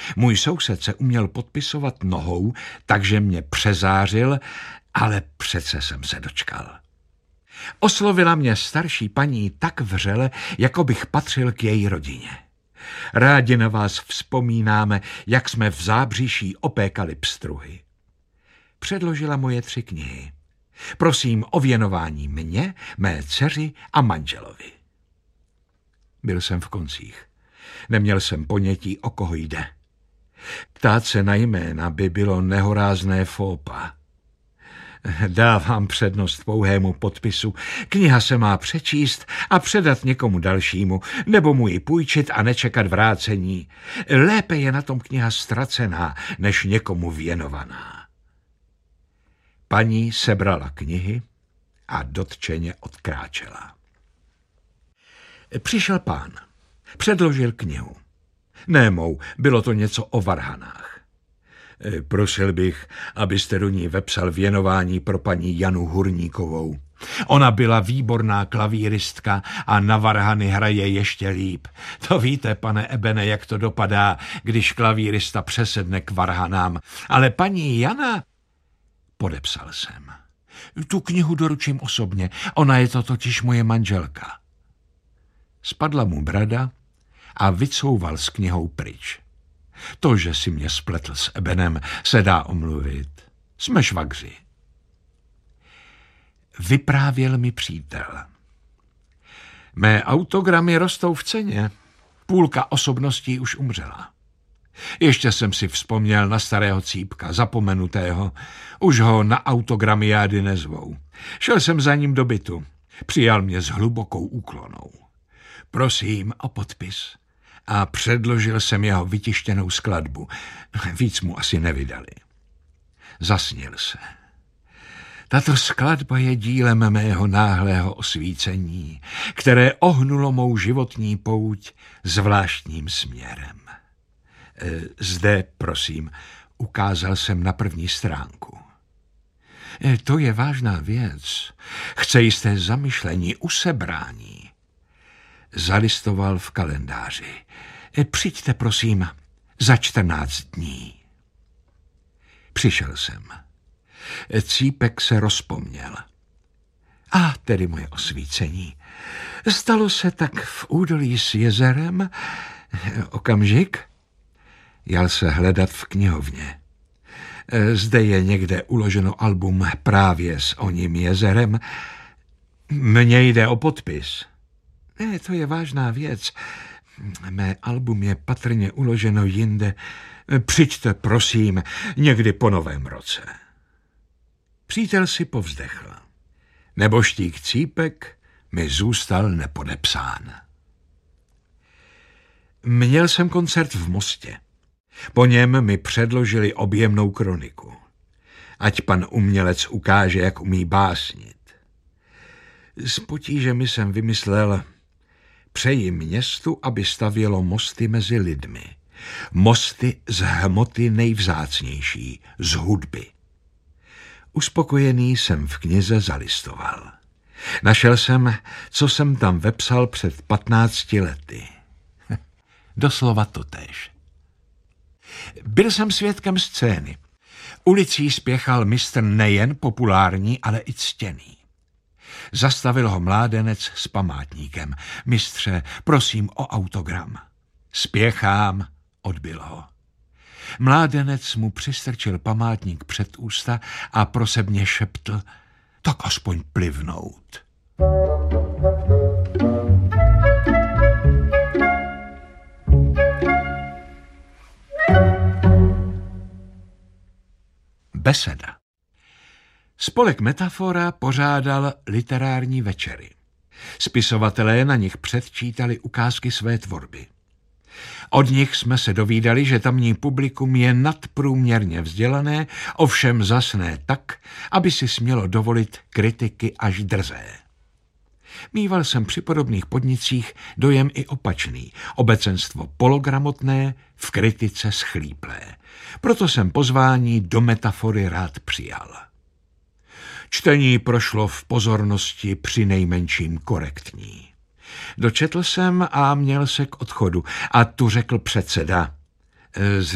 Můj soused se uměl podpisovat nohou, takže mě přezářil, ale přece jsem se dočkal. Oslovila mě starší paní tak vřele, jako bych patřil k její rodině. Rádi na vás vzpomínáme, jak jsme v Zábříší opékali pstruhy. Předložila moje 3 knihy. Prosím o věnování mě, mé dceři a manželovi. Byl jsem v koncích. Neměl jsem ponětí, o koho jde. Ptát se na jména by bylo nehorázné fópa. Dávám přednost pouhému podpisu. Kniha se má přečíst a předat někomu dalšímu, nebo mu ji půjčit a nečekat vrácení. Lépe je na tom kniha ztracená, než někomu věnovaná. Paní sebrala knihy a dotčeně odkráčela. Přišel pán. Předložil knihu. Ne mou, bylo to něco o varhanách. Prosil bych, abyste do ní vepsal věnování pro paní Janu Hurníkovou. Ona byla výborná klavíristka a na varhany hraje ještě líp. To víte, pane Ebene, jak to dopadá, když klavírista přesedne k varhanám. Ale paní Jana... Podepsal jsem. Tu knihu doručím osobně, ona je to totiž moje manželka. Spadla mu brada a vycouval s knihou pryč. To, že si mě spletl s Ebenem, se dá omluvit. Jsme švagři. Vyprávěl mi přítel. Mé autogramy rostou v ceně. Půlka osobností už umřela. Ještě jsem si vzpomněl na starého Cípka, zapomenutého. Už ho na autogramiády nezvou. Šel jsem za ním do bytu. Přijal mě s hlubokou úklonou. Prosím o podpis. A předložil jsem jeho vytištěnou skladbu. Víc mu asi nevydali. Zasnil se. Tato skladba je dílem mého náhlého osvícení, které ohnulo mou životní pouť zvláštním směrem. Zde, prosím, ukázal jsem na první stránku. To je vážná věc. Chce jisté zamyšlení, usebrání. Zalistoval v kalendáři. Přijďte, prosím, za 14 dní. Přišel jsem. Cípek se rozpomněl. A tedy moje osvícení. Stalo se tak v údolí s jezerem. Okamžik. Jal se hledat v knihovně. Zde je někde uloženo album právě s oním jezerem. Mně jde o podpis. Ne, to je vážná věc. Mé album je patrně uloženo jinde. Přijďte, prosím, někdy po novém roce. Přítel si povzdechl. Neboštík Cípek mi zůstal nepodepsán. Měl jsem koncert v Mostě. Po něm mi předložili objemnou kroniku. Ať pan umělec ukáže, jak umí básnit. S potížemi jsem vymyslel, přeji městu, aby stavělo mosty mezi lidmi. Mosty z hmoty nejvzácnější, z hudby. Uspokojený jsem v knize zalistoval. Našel jsem, co jsem tam vepsal před 15 lety. Doslova totéž. Byl jsem svědkem scény. Ulicí spěchal mistr nejen populární, ale i ctěný. Zastavil ho mládenec s památníkem. Mistře, prosím o autogram. Spěchám, odbyl ho. Mládenec mu přistrčil památník před ústa a prosebně šeptl, tak aspoň plivnout. Beseda. Spolek Metafora pořádal literární večery. Spisovatelé na nich předčítali ukázky své tvorby. Od nich jsme se dovídali, že tamní publikum je nadprůměrně vzdělané, ovšem zas ne tak, aby si smělo dovolit kritiky až drzé. Mýval jsem při podobných podnicích dojem i opačný, obecenstvo pologramotné, v kritice schlíplé. Proto jsem pozvání do Metafory rád přijal. Čtení prošlo v pozornosti přinejmenším korektní. Dočetl jsem a měl se k odchodu a tu řekl předseda.